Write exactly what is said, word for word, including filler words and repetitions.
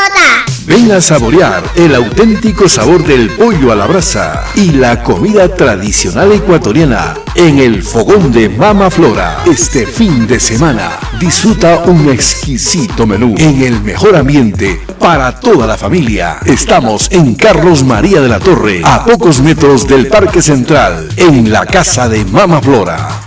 Flora. Ven a saborear el auténtico sabor del pollo a la brasa y la comida tradicional ecuatoriana en el fogón de Mama Flora. Este fin de semana disfruta un exquisito menú en el mejor ambiente para toda la familia. Estamos en Carlos María de la Torre, a pocos metros del Parque Central, en la casa de Mama Flora.